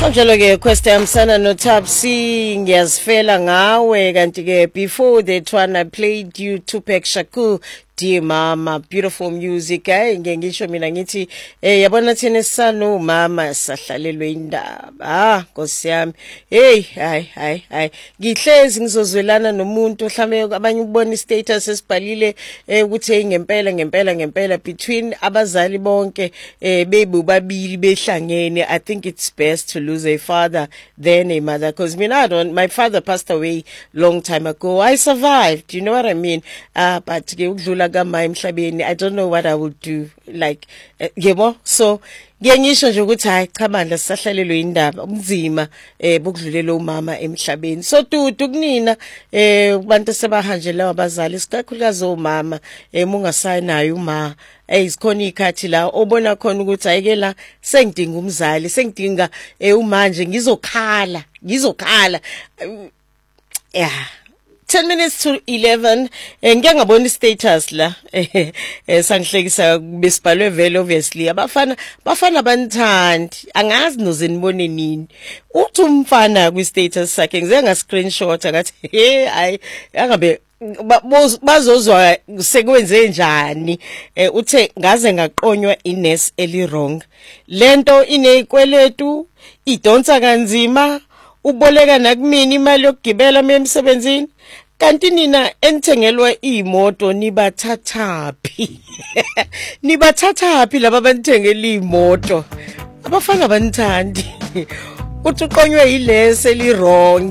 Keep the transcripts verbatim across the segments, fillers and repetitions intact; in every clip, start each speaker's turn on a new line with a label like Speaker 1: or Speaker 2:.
Speaker 1: Njalo ke quest yamsana no Tapsi ngiyazifela ngawe kanti ke before that one I played you Tupac Shakur Dear Mama, beautiful music. Hayi ngeke ngisho mina ngithi eh yabona thina sisano mama sahlalelwe indaba. Ah Nkosi yami. Hey hayi hayi hayi. Ngihlezi ngizozwelana nomuntu mhlawumbe abanye ukubona istatus esibhalile eh ukuthi ngempela ngempela ngempela between abazali bonke eh bebu babili behlangene. I think it's best to lose a father than a mother because me I don't my father passed away long time ago. I survived, you know what I mean? Uh but ke ukudlula my emhlabeni I don't know what I would do like yebo uh, so ngiyangisho nje ukuthi hayi cha bandla sisahlalelwe indaba umzima eh bokudlulela umama emhlabeni so tutu kunina eh kubantu sebahanjela abazali sikakhulukazi omama eh mungasayinayo uma ezikhona ikhathi la obona khona ukuthi ayike la sengidinga umzali sengidinga eh umanje ngizokhala ngizokhala yeah ten minutes to eleven ngeke ngabona status la eh sangihlekisa besibhalwe vele obviously abafana bafana banithandi angazi nozenibone nini uthi umfana kwi status sakhe ngize nga screenshot ngathi hey ay angabe bazozwa sekwenze njani uthe ngaze ngaqonywa ines eli wrong lento ineyikweletu idonsa kanzima uboleka nakumini imali yokugibela emsebenzini kanti nina enthengelwa imoto nibathathaphi nibathathaphi laba banithengela imoto abafana banithandi uthi uqonywe yilese li wrong.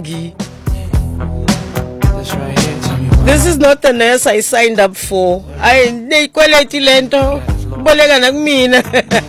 Speaker 1: This is not the nurse I signed up for. I neyikweleti lento boleka nakumina